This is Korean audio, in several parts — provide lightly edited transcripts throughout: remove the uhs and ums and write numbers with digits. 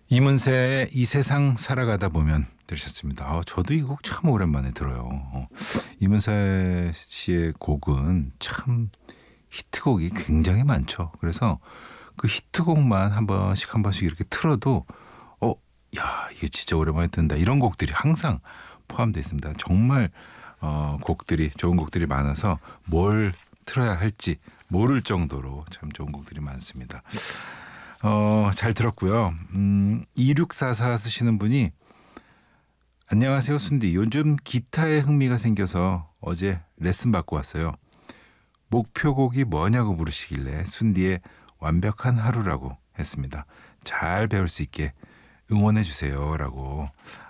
이문세의 이 세상 살아가다 보면 들으셨습니다. 저도 이 곡 참 오랜만에 들어요. 이문세 씨의 곡은 참 히트곡이 굉장히 많죠. 그래서 그 히트곡만 한 번씩 이렇게 틀어도 야 이게 진짜 오랜만에 듣는다. 이런 곡들이 항상 포함되어 있습니다. 정말 곡들이 좋은 곡들이 많아서 뭘 틀어야 할지 모를 정도로 참 좋은 곡들이 많습니다. 잘 들었고요. 2644 쓰시는 분이 안녕하세요 순디. 요즘 기타에 흥미가 생겨서 어제 레슨 받고 왔어요. 목표곡이 뭐냐고 물으시길래 순디의 완벽한 하루라고 했습니다. 잘 배울 수 있게 응원해 주세요 라고.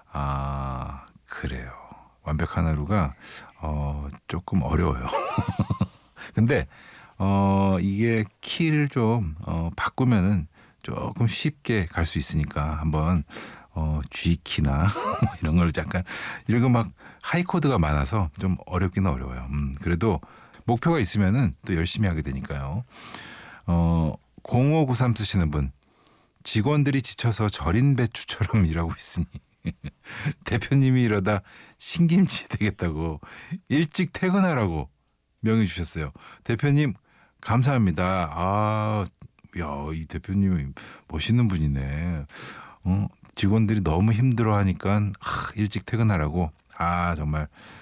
그래요. 완벽한 하루가 조금 어려워요. 근데 이게 키를 좀 바꾸면은 조금 쉽게 갈 수 있으니까 한번 G키나 이런 걸 약간 이런 거 막 하이 코드가 많아서 좀 어렵기는 어려워요. 그래도 목표가 있으면은 또 열심히 하게 되니까요. 0593 쓰시는 분, 직원들이 지쳐서 절인 배추처럼 일하고 있으니 대표님이 이러다 신김치 되겠다고 일찍 퇴근하라고 명해 주셨어요. 대표님 감사합니다. 이 대표님이 멋있는 분이네. 직원들이 너무 힘들어하니까 일찍 퇴근하라고. 정말